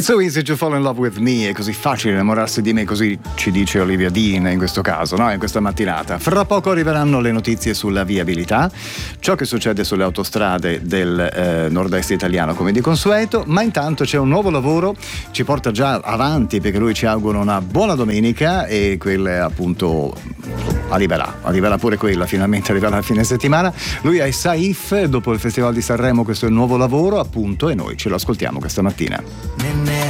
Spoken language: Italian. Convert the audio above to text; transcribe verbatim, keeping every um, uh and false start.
It's so easy to fall in love with me, è così facile innamorarsi di me, così ci dice Olivia Dean in questo caso, no? In questa mattinata. Fra poco arriveranno le notizie sulla viabilità, ciò che succede sulle autostrade del eh, nord-est italiano come di consueto, ma intanto c'è un nuovo lavoro, ci porta già avanti perché lui ci augura una buona domenica e quella appunto arriverà, arriverà pure quella, finalmente arriverà a fine settimana. Lui è Saif, dopo il Festival di Sanremo questo è il nuovo lavoro appunto e noi ce lo ascoltiamo questa mattina.